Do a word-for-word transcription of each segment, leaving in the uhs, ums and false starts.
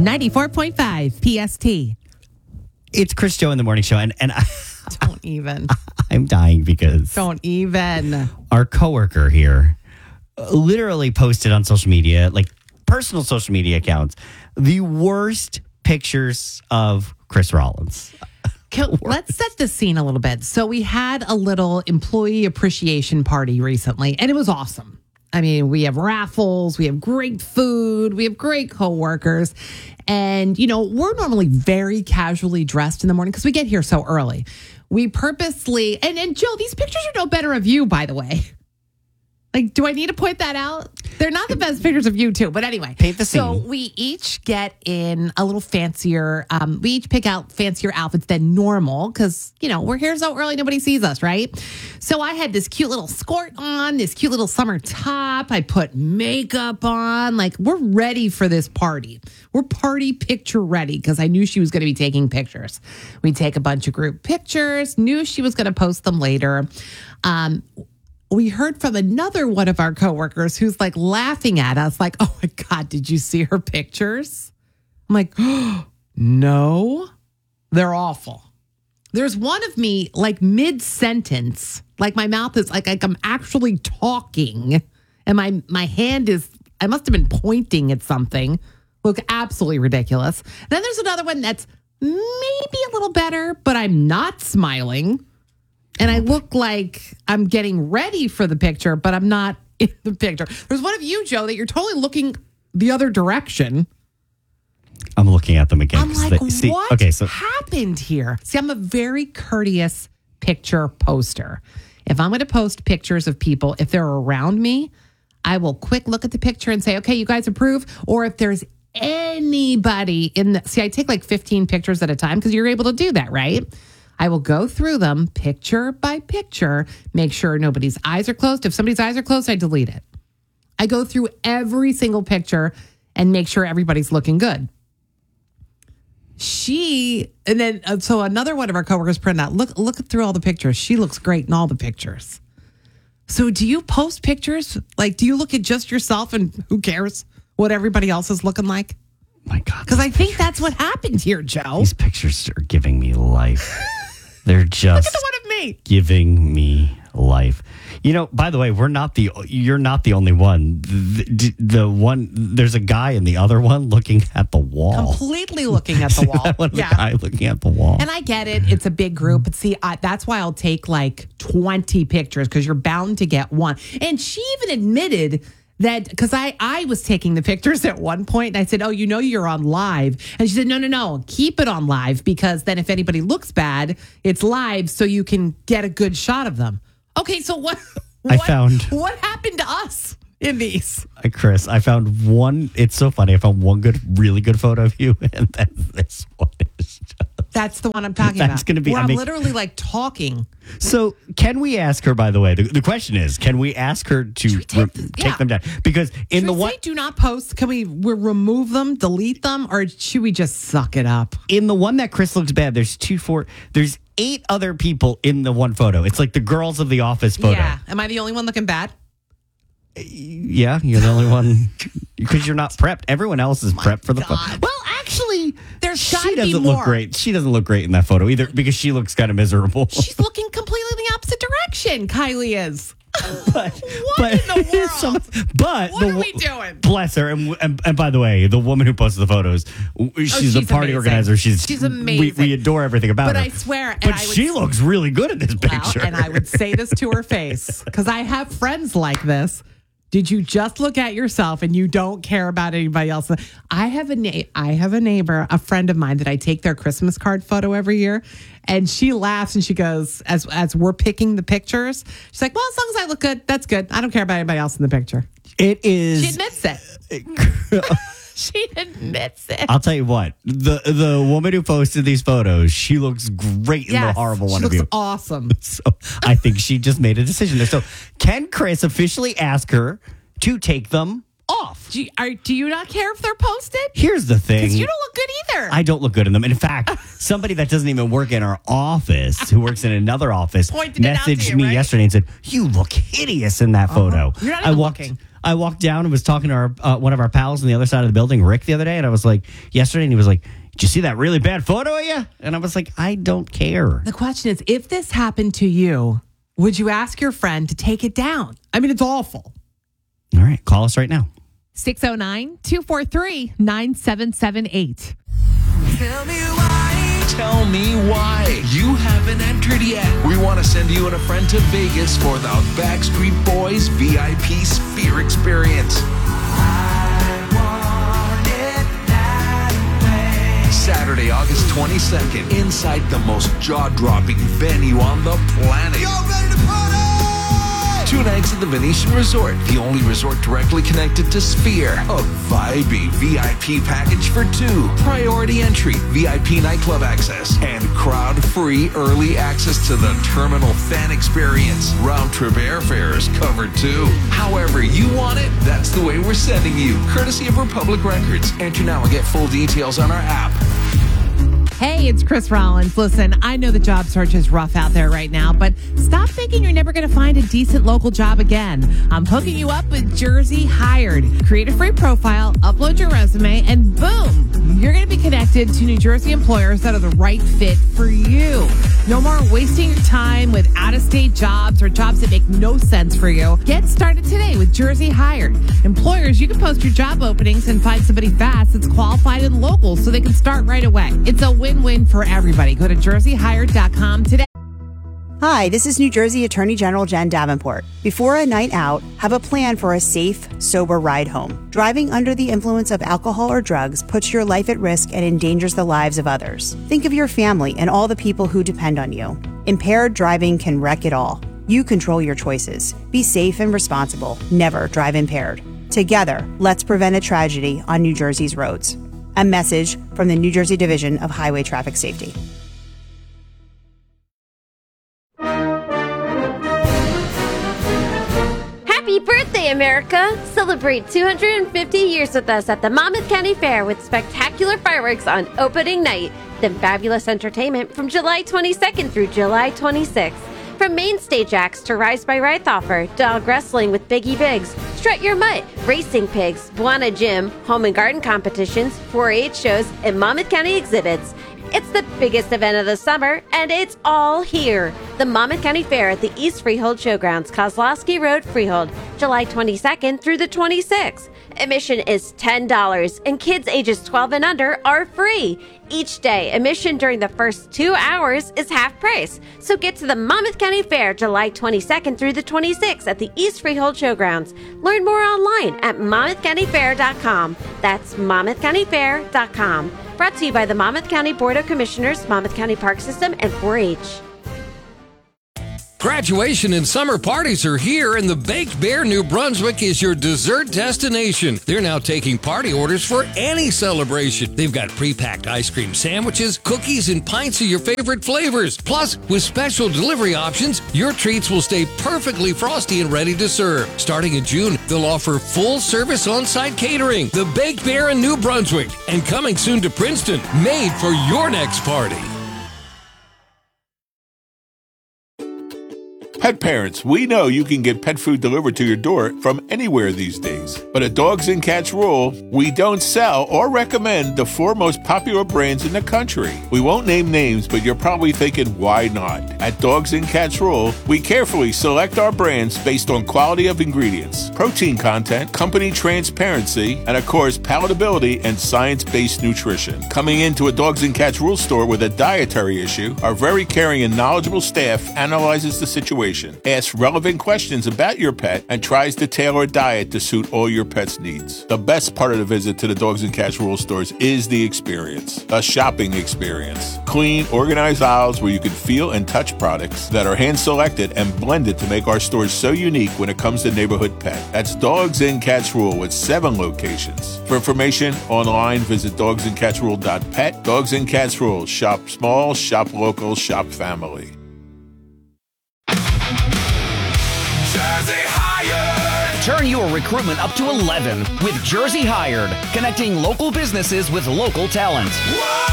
ninety-four point five P S T. It's Chris Joe in the morning show, and, and I, Don't even. I'm dying because Don't even. our coworker here literally posted on social media, like personal social media accounts, the worst pictures of Chris Rollins. Can- Let's set the scene a little bit. So we had a little employee appreciation party recently, and it was awesome. I mean, we have raffles, we have great food, we have great coworkers. And, you know, we're normally very casually dressed in the morning because we get here so early. We purposely, and, and Joe, these pictures are no better of you, by the way. Like, do I need to point that out? They're not the best pictures of you, too. But anyway. Paint the So scene. we each get in a little fancier, um, we each pick out fancier outfits than normal because, you know, we're here so early, nobody sees us, right? So I had this cute little skirt on, this cute little summer top. I put makeup on. Like, we're ready for this party. We're party picture ready because I knew she was going to be taking pictures. We take a bunch of group pictures, knew she was going to post them later. Um, we heard from another one of our coworkers who's like laughing at us, like, oh my God, did you see her pictures? I'm like, oh, no, they're awful. There's one of me like mid sentence, like my mouth is like, like I'm actually talking and my, my hand is, I must have been pointing at something. Look absolutely ridiculous. And then there's another one that's maybe a little better, but I'm not smiling. And I look like I'm getting ready for the picture, but I'm not in the picture. There's one of you, Joe, that you're totally looking the other direction. I'm looking at them again. I'm 'cause like, they- see, what okay, so happened here? See, I'm a very courteous picture poster. If I'm going to post pictures of people, if they're around me, I will quick look at the picture and say, okay, you guys approve. Or if there's anybody in the, see, I take like fifteen pictures at a time because you're able to do that, right? I will go through them picture by picture, make sure nobody's eyes are closed. If somebody's eyes are closed, I delete it. I go through every single picture and make sure everybody's looking good. She, and then, uh, so another one of our coworkers printed out, look, look through all the pictures. She looks great in all the pictures. So do you post pictures? Like, do you look at just yourself and who cares what everybody else is looking like? my God. Because I think that's what happened here, Joe. These pictures are giving me life. They're just Look at the one of me. giving me life. You know, by the way, we're not the, you're not the only one. The, the one, there's a guy in the other one looking at the wall. Completely looking at the wall. That one, Yeah. the guy looking at the wall. And I get it. It's a big group. But see, I, that's why I'll take like twenty pictures because you're bound to get one. And she even admitted that because I, I was taking the pictures at one point and I said, oh, you know, you're on live. And she said, no, no, no, keep it on live because then if anybody looks bad, it's live so you can get a good shot of them. Okay, so what? I what, found- what happened to us in these? Uh, Chris, I found one. It's so funny. I found one good, really good photo of you, and then this one is just. That's the one I'm talking That's about. gonna be- Where I I'm mean- literally like talking. So, can we ask her? By the way, the, the question is, can we ask her to we take re- the- take yeah. them down? Because in Should the we one say do not post? Can we, we remove them, delete them, or should we just suck it up? in the one that Chris looks bad, there's two, four, there's eight other people in the one photo. It's like the girls of the office photo. Yeah. Am I the only one looking bad? Yeah, you're the only one because you're not prepped. Everyone else is prepped for the photo. God. Well, actually, There's she gotta be doesn't more. look great. She doesn't look great in that photo either because she looks kind of miserable. She's looking completely in the opposite direction. Kylie is. but, What but, in the world? some- but What the, are we doing? Bless her. And, and and by the way, the woman who posted the photos, she's, she's a party amazing. organizer. She's She's we, amazing. we adore everything about But her. I swear, and but I would she s- looks really good in this picture. Well, and I would say this to her face because I have friends like this. Did you just look at yourself and you don't care about anybody else? I have a na- I have a neighbor, a friend of mine that I take their Christmas card photo every year, and she laughs and she goes as as we're picking the pictures. She's like, "Well, as long as I look good, that's good. I don't care about anybody else in the picture." It is. She admits it. She admits it. I'll tell you what. The the woman who posted these photos, she looks great in the Yes, horrible she one of looks you. awesome. So I think she just made a decision there. So can Chris officially ask her to take them off? Do you, are, do you not care if they're posted? Here's the thing. Because you don't look good either. I don't look good in them. In fact, somebody that doesn't even work in our office, who works in another office, Pointed it out to messaged you, me right? yesterday and said, "You look hideous in that photo." You're not I even walked. looking. I walked down and was talking to our uh, one of our pals on the other side of the building, Rick, the other day. And I was like, yesterday, and he was like, did you see that really bad photo of you? And I was like, I don't care. The question is, if this happened to you, would you ask your friend to take it down? I mean, it's awful. All right. Call us right now. six oh nine, two four three, nine seven seven eight. Tell me why. Tell me why you haven't entered yet. We want to send you and a friend to Vegas for the Backstreet Boys V I P Sphere Experience. I want it that way. Saturday, August twenty-second, inside the most jaw-dropping venue on the planet. Y'all ready to party? Two nights at the Venetian Resort, the only resort directly connected to Sphere. A vibey V I P package for two. Priority entry, V I P nightclub access, and crowd-free early access to the Terminal Fan Experience. Round-trip airfares covered too. However you want it, that's the way we're sending you. Courtesy of Republic Records. Enter now and get full details on our app. Hey, it's Chris Rollins. Listen, I know the job search is rough out there right now, but stop thinking you're never going to find a decent local job again. I'm hooking you up with Jersey Hired. Create a free profile, upload your resume, and boom, you're going to be connected to New Jersey employers that are the right fit for you. No more wasting your time with out-of-state jobs or jobs that make no sense for you. Get started today with Jersey Hired. Employers, you can post your job openings and find somebody fast that's qualified and local so they can start right away. It's a win-win for everybody. Go to jersey hired dot com today. Hi, this is New Jersey Attorney General Jen Davenport. Before a night out, have a plan for a safe, sober ride home. Driving under the influence of alcohol or drugs puts your life at risk and endangers the lives of others. Think of your family and all the people who depend on you. Impaired driving can wreck it all. You control your choices. Be safe and responsible. Never drive impaired. Together, let's prevent a tragedy on New Jersey's roads. A message from the New Jersey Division of Highway Traffic Safety. Happy birthday, America! Celebrate two hundred fifty years with us at the Monmouth County Fair with spectacular fireworks on opening night, then fabulous entertainment from July twenty-second through July twenty-sixth. From main stage acts to Rise by Rythoffer, dog wrestling with Biggie Biggs, Strut Your Mutt, racing pigs, Buana Gym, home and garden competitions, four H shows, and Monmouth County exhibits. It's the biggest event of the summer, and it's all here. The Monmouth County Fair at the East Freehold Showgrounds, Kozlowski Road, Freehold, July twenty-second through the twenty-sixth. Admission is ten dollars, and kids ages twelve and under are free. Each day, admission during the first two hours is half price. So get to the Monmouth County Fair July twenty-second through the twenty-sixth at the East Freehold Showgrounds. Learn more online at monmouth county fair dot com. That's monmouth county fair dot com. Brought to you by the Monmouth County Board of Commissioners, Monmouth County Park System, and four H. Graduation and summer parties are here, and the Baked Bear New Brunswick is your dessert destination. They're now taking party orders for any celebration. They've got pre-packed ice cream sandwiches, cookies, and pints of your favorite flavors. Plus, with special delivery options, your treats will stay perfectly frosty and ready to serve. Starting in June, they'll offer full-service on-site catering. The Baked Bear in New Brunswick, and coming soon to Princeton, made for your next party. Pet parents, we know you can get pet food delivered to your door from anywhere these days. But at Dogs and Cats Rule, we don't sell or recommend the four most popular brands in the country. We won't name names, but you're probably thinking, why not? At Dogs and Cats Rule, we carefully select our brands based on quality of ingredients, protein content, company transparency, and of course, palatability and science-based nutrition. Coming into a Dogs and Cats Rule store with a dietary issue, our very caring and knowledgeable staff analyzes the situation, asks relevant questions about your pet, and tries to tailor a diet to suit all your pet's needs. The best part of the visit to the Dogs and Cats Rule stores is the experience, a shopping experience. Clean, organized aisles where you can feel and touch products that are hand-selected and blended to make our stores so unique when it comes to neighborhood pet. That's Dogs and Cats Rule with seven locations. For information online, visit dogs and cats rule dot pet. Dogs and Cats Rule. Shop small, shop local, shop family. Jersey Hired. Turn your recruitment up to eleven with Jersey Hired, connecting local businesses with local talent. Whoa!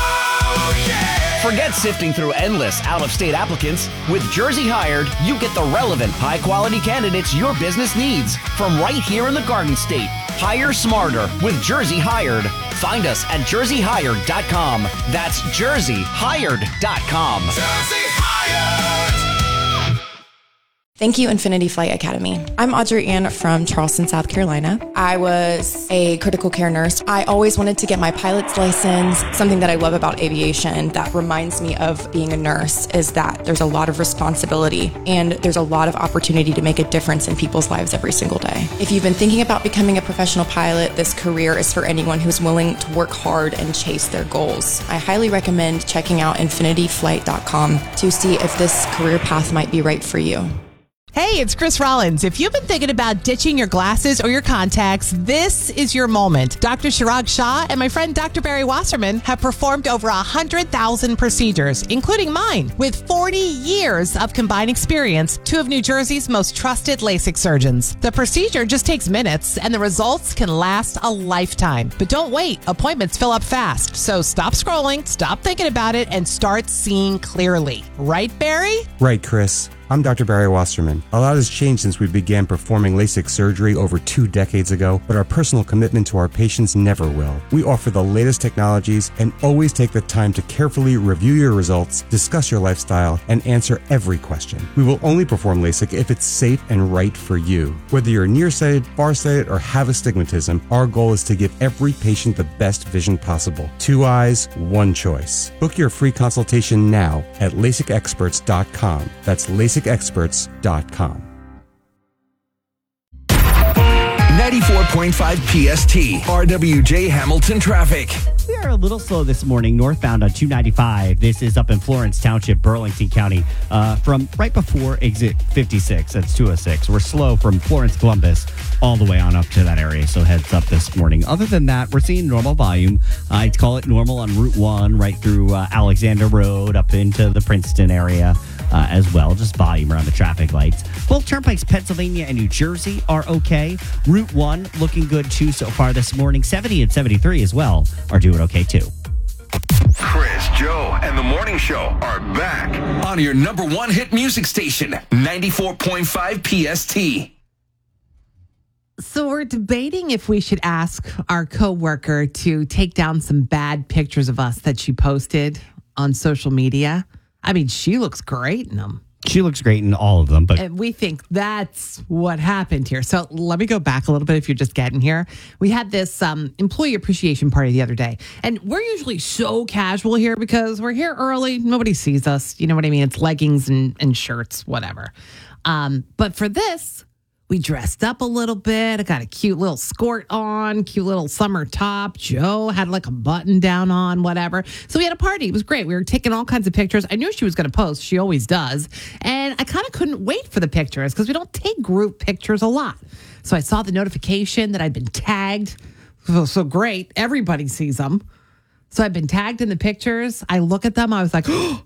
Oh, yeah. Forget sifting through endless out-of-state applicants. With Jersey Hired, you get the relevant, high-quality candidates your business needs from right here in the Garden State. Hire smarter with Jersey Hired. Find us at jersey hired dot com. That's jersey hired dot com. Jersey Hired. Thank you, Infinity Flight Academy. I'm Audrey Ann from Charleston, South Carolina. I was a critical care nurse. I always wanted to get my pilot's license. Something that I love about aviation that reminds me of being a nurse is that there's a lot of responsibility and there's a lot of opportunity to make a difference in people's lives every single day. If you've been thinking about becoming a professional pilot, this career is for anyone who's willing to work hard and chase their goals. I highly recommend checking out infinity flight dot com to see if this career path might be right for you. Hey, it's Chris Rollins. If you've been thinking about ditching your glasses or your contacts, this is your moment. Doctor Chirag Shah and my friend Doctor Barry Wasserman have performed over one hundred thousand procedures, including mine. With forty years of combined experience, two of New Jersey's most trusted LASIK surgeons. The procedure just takes minutes, and the results can last a lifetime. But don't wait. Appointments fill up fast. So stop scrolling, stop thinking about it, and start seeing clearly. Right, Barry? Right, Chris. I'm Doctor Barry Wasserman. A lot has changed since we began performing LASIK surgery over two decades ago, but our personal commitment to our patients never will. We offer the latest technologies and always take the time to carefully review your results, discuss your lifestyle, and answer every question. We will only perform LASIK if it's safe and right for you. Whether you're nearsighted, farsighted, or have astigmatism, our goal is to give every patient the best vision possible. Two eyes, one choice. Book your free consultation now at lasik experts dot com. That's lasik experts dot com. ninety-four point five P S T, R W J Hamilton traffic. We are a little slow this morning, northbound on two ninety-five. This is up in Florence Township, Burlington County, uh, from right before exit fifty-six. That's two oh six. We're slow from Florence, Columbus, all the way on up to that area, so heads up this morning. Other than that, we're seeing normal volume. I'd call it normal on Route one, right through uh, Alexander Road, up into the Princeton area. Uh, as well, just volume around the traffic lights. Both turnpikes, Pennsylvania and New Jersey, are okay. Route one looking good too so far this morning. seventy and seventy-three as well are doing okay too. Chris, Joe, and the Morning Show are back on your number one hit music station, ninety-four point five P S T. So we're debating if we should ask our coworker to take down some bad pictures of us that she posted on social media. I mean, she looks great in them. She looks great in all of them, but and we think that's what happened here. So let me go back a little bit if you're just getting here. We had this um, employee appreciation party the other day, and we're usually so casual here because we're here early. Nobody sees us. You know what I mean? It's leggings and, and shirts, whatever. Um, but for this, we dressed up a little bit. I got a cute little skirt on, cute little summer top. Joe had like a button down on, whatever. So we had a party. It was great. We were taking all kinds of pictures. I knew she was going to post. She always does. And I kind of couldn't wait for the pictures because we don't take group pictures a lot. So I saw the notification that I'd been tagged. So, so great. Everybody sees them. So I've been tagged in the pictures. I look at them. I was like, oh,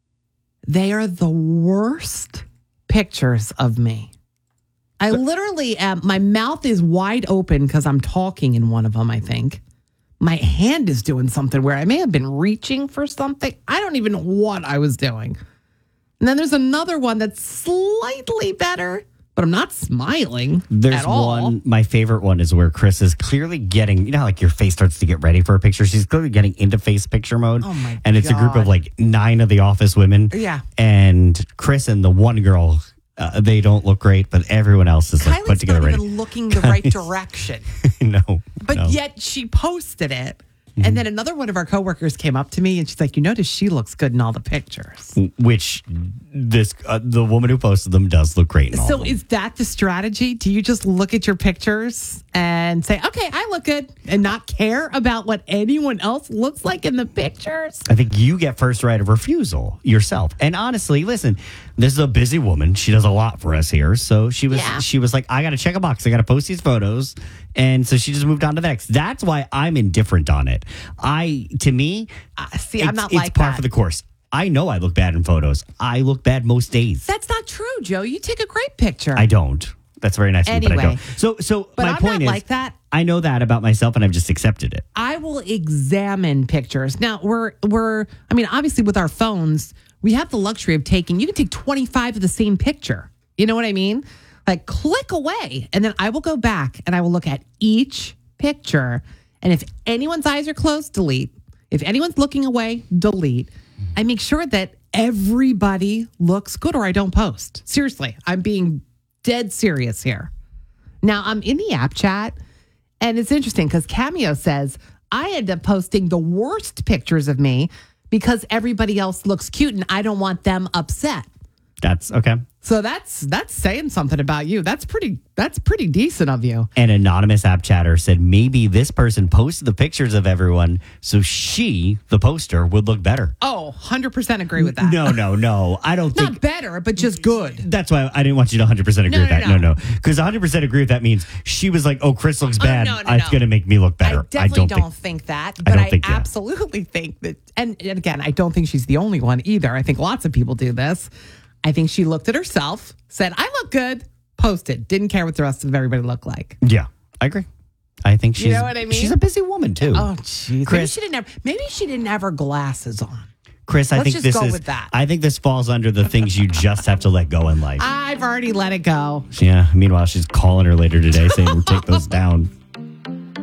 they are the worst pictures of me. I literally am, my mouth is wide open because I'm talking in one of them, I think. My hand is doing something where I may have been reaching for something. I don't even know what I was doing. And then there's another one that's slightly better, but I'm not smiling There's at all. one, my favorite one is where Chris is clearly getting, you know, how, like your face starts to get ready for a picture. She's clearly getting into face picture mode. Oh my And it's a group God. of like nine of the office women. Yeah. And Chris and the one girl, Uh, they don't look great, but everyone else is like Kylie's put together not ready. even looking the right direction. no, But no. yet she posted it. And then another one of our coworkers came up to me and she's like, you notice she looks good in all the pictures. Which this uh, the woman who posted them does look great in all So of them. is that the strategy? Do you just look at your pictures and say, okay, I look good and not care about what anyone else looks like in the pictures? I think you get first right of refusal yourself. And honestly, listen, this is a busy woman. She does a lot for us here. So she was Yeah. she was like, I got to check a box. I got to post these photos. And so she just moved on to the next. That's why I'm indifferent on it. I, to me, Uh, see, it's, I'm not it's like par that. for the course. I know I look bad in photos. I look bad most days. That's not true, Joe. You take a great picture. I don't. That's very nice of you, but I Anyway. don't. So, so But my I'm point not is, like that. I know that about myself, and I've just accepted it. I will examine pictures. Now we're we're I mean, obviously with our phones, we have the luxury of taking you can take twenty-five of the same picture. You know what I mean? Like click away. And then I will go back and I will look at each picture. And if anyone's eyes are closed, delete. If anyone's looking away, delete. I make sure that everybody looks good or I don't post. Seriously, I'm being dead serious here. Now I'm in the app chat. And it's interesting because Cameo says, I end up posting the worst pictures of me because everybody else looks cute and I don't want them upset. That's okay. So that's that's saying something about you. That's pretty that's pretty decent of you. An anonymous app chatter said maybe this person posted the pictures of everyone so she, the poster, would look better. Oh, one hundred percent agree with that. No, no, no. I don't Not think... better, but just good. That's why I didn't want you to one hundred percent agree No, with no, that. no. No, no. Because one hundred percent agree with that means she was like, oh, Chris looks bad. no, no, It's no. going to make me look better. I definitely don't, don't, think... think, that. I But don't I, think that. absolutely think that, and, and again, I don't think she's the only one either. I think lots of people do this. I think she looked at herself, said, I look good, posted, didn't care what the rest of everybody looked like. Yeah, I agree. I think she's, You know what I mean? she's a busy woman, too. Oh, jeez. Maybe Chris- she didn't have, maybe she didn't have her glasses on. Chris, I Let's think just this go is. with that. I think this falls under the things you just have to let go in life. I've already let it go. Yeah. Meanwhile, she's calling her later today saying, "Take those down."